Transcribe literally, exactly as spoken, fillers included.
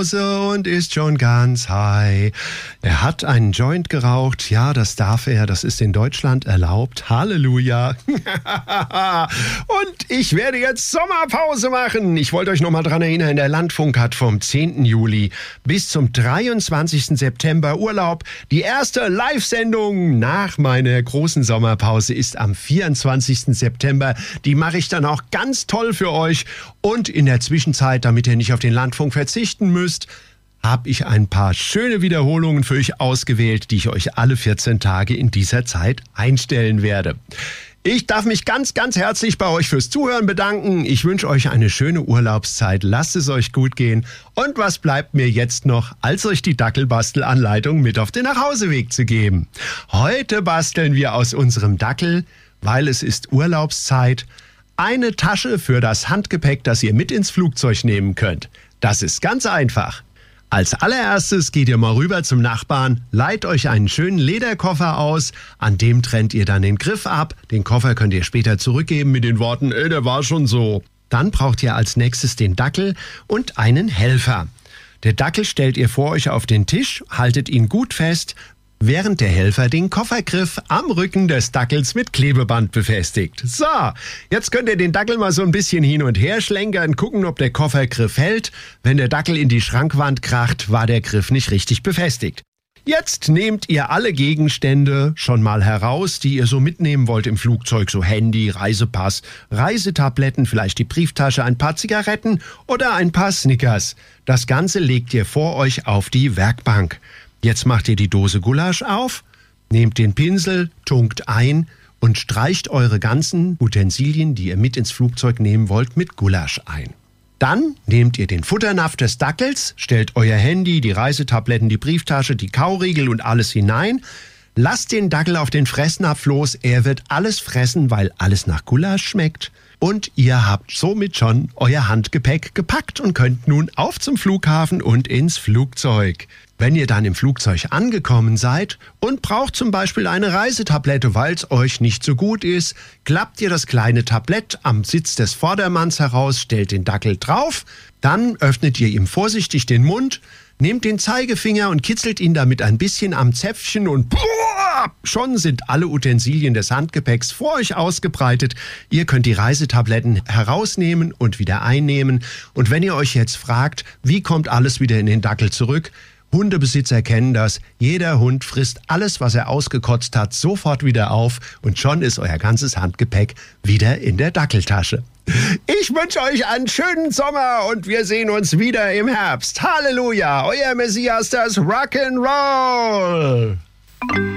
Und ist schon ganz high. Er hat einen Joint geraucht. Ja, das darf er. Das ist in Deutschland erlaubt. Halleluja. Und ich werde jetzt Sommerpause machen. Ich wollte euch noch mal dran erinnern, der Landfunk hat vom zehnten Juli bis zum dreiundzwanzigsten September Urlaub. Die erste Live-Sendung nach meiner großen Sommerpause ist am vierundzwanzigsten September. Die mache ich dann auch ganz toll für euch. Und in der Zwischenzeit, damit ihr nicht auf den Landfunk verzichten müsst, habe ich ein paar schöne Wiederholungen für euch ausgewählt, die ich euch alle vierzehn Tage in dieser Zeit einstellen werde. Ich darf mich ganz, ganz herzlich bei euch fürs Zuhören bedanken. Ich wünsche euch eine schöne Urlaubszeit. Lasst es euch gut gehen. Und was bleibt mir jetzt noch, als euch die Dackelbastelanleitung mit auf den Nachhauseweg zu geben? Heute basteln wir aus unserem Dackel, weil es ist Urlaubszeit, eine Tasche für das Handgepäck, das ihr mit ins Flugzeug nehmen könnt. Das ist ganz einfach. Als allererstes geht ihr mal rüber zum Nachbarn, leiht euch einen schönen Lederkoffer aus, an dem trennt ihr dann den Griff ab. Den Koffer könnt ihr später zurückgeben mit den Worten, ey, der war schon so. Dann braucht ihr als nächstes den Dackel und einen Helfer. Der Dackel stellt ihr vor euch auf den Tisch, haltet ihn gut fest, während der Helfer den Koffergriff am Rücken des Dackels mit Klebeband befestigt. So, jetzt könnt ihr den Dackel mal so ein bisschen hin und her schlenkern, gucken, ob der Koffergriff hält. Wenn der Dackel in die Schrankwand kracht, war der Griff nicht richtig befestigt. Jetzt nehmt ihr alle Gegenstände schon mal heraus, die ihr so mitnehmen wollt im Flugzeug, so Handy, Reisepass, Reisetabletten, vielleicht die Brieftasche, ein paar Zigaretten oder ein paar Snickers. Das Ganze legt ihr vor euch auf die Werkbank. Jetzt macht ihr die Dose Gulasch auf, nehmt den Pinsel, tunkt ein und streicht eure ganzen Utensilien, die ihr mit ins Flugzeug nehmen wollt, mit Gulasch ein. Dann nehmt ihr den Futternapf des Dackels, stellt euer Handy, die Reisetabletten, die Brieftasche, die Kauriegel und alles hinein. Lasst den Dackel auf den Fressnapf los, er wird alles fressen, weil alles nach Gulasch schmeckt. Und ihr habt somit schon euer Handgepäck gepackt und könnt nun auf zum Flughafen und ins Flugzeug. Wenn ihr dann im Flugzeug angekommen seid und braucht zum Beispiel eine Reisetablette, weil es euch nicht so gut ist, klappt ihr das kleine Tablett am Sitz des Vordermanns heraus, stellt den Dackel drauf, dann öffnet ihr ihm vorsichtig den Mund, nehmt den Zeigefinger und kitzelt ihn damit ein bisschen am Zäpfchen und boah, schon sind alle Utensilien des Handgepäcks vor euch ausgebreitet. Ihr könnt die Reisetabletten herausnehmen und wieder einnehmen. Und wenn ihr euch jetzt fragt, wie kommt alles wieder in den Dackel zurück? Hundebesitzer kennen das. Jeder Hund frisst alles, was er ausgekotzt hat, sofort wieder auf und schon ist euer ganzes Handgepäck wieder in der Dackeltasche. Ich wünsche euch einen schönen Sommer und wir sehen uns wieder im Herbst. Halleluja, euer Messias, das Rock'n'Roll.